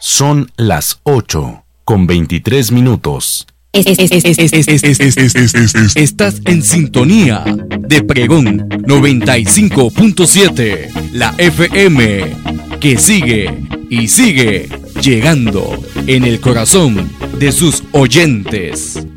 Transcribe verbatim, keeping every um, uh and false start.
Son las ocho con veintitrés minutos. Estás en sintonía de Pregón noventa y cinco punto siete, la F M, que sigue y sigue llegando en el corazón de sus oyentes.